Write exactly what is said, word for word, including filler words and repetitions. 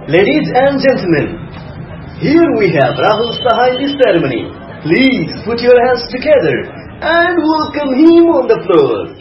Ladies and gentlemen, here we have Rahul Saha in this ceremony. Please put your hands together and welcome him on the floor.